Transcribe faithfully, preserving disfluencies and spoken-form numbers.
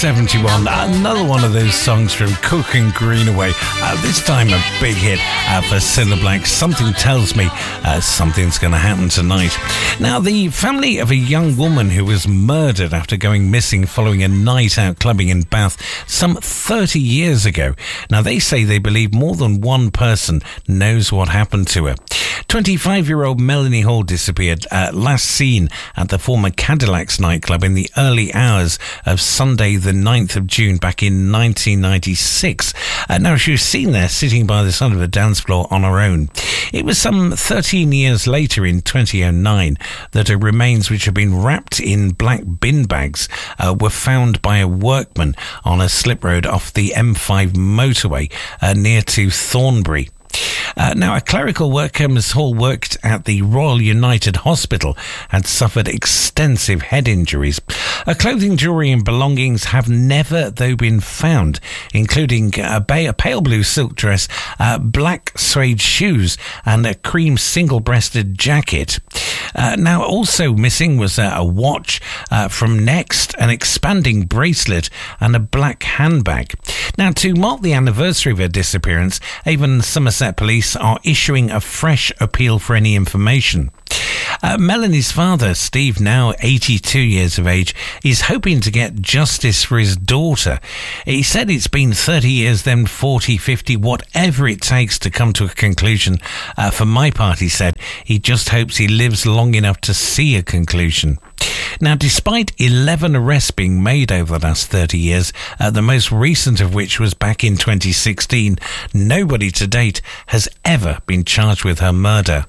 seventy-one, another one of those songs from Cook and Greenaway. Uh, this time a big hit uh, for Cilla Black. Something tells me uh, something's going to happen tonight. Now, the family of a young woman who was murdered after going missing following a night out clubbing in Bath some thirty years ago. Now, they say they believe more than one person knows what happened to her. twenty-five-year-old Melanie Hall disappeared, uh, last seen at the former Cadillacs nightclub in the early hours of Sunday the ninth of June back in nineteen ninety-six. Uh, now, she was seen there sitting by the side of a dance floor on her own. It was some thirteen years later in twenty oh nine that her remains, which had been wrapped in black bin bags, uh, were found by a workman on a slip road off the M five motorway uh, near to Thornbury. Uh, now, a clerical worker, Miss Hall worked at the Royal United Hospital, had suffered extensive head injuries. Her clothing, jewellery and belongings have never, though, been found, including a, ba- a pale blue silk dress, uh, black suede shoes and a cream single-breasted jacket. Uh, now, also missing was uh, a watch uh, from Next, an expanding bracelet and a black handbag. Now, to mark the anniversary of her disappearance, Avon Somerset Police are issuing a fresh appeal for any information. Uh, Melanie's father, Steve, now eighty-two years of age, is hoping to get justice for his daughter. He said it's been thirty years, then forty, fifty, whatever it takes to come to a conclusion. Uh, for my part, he said, he just hopes he lives long enough to see a conclusion. Now, despite eleven arrests being made over the last thirty years, uh, the most recent of which was back in twenty sixteen, nobody to date has ever been charged with her murder.